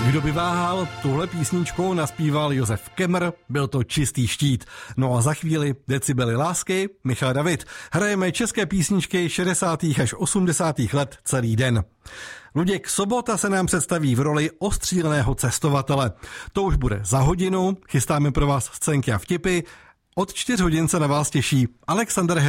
Kdo by váhal, tuhle písničkou naspíval Josef Kemr, byl to čistý štít. No a za chvíli Decibely lásky, Michal David. Hrajeme české písničky 60. až 80. let celý den. Luděk Sobota se nám představí v roli ostříleného cestovatele. To už bude za hodinu, chystáme pro vás scénky a vtipy. Od 4 hodin se na vás těší Alexander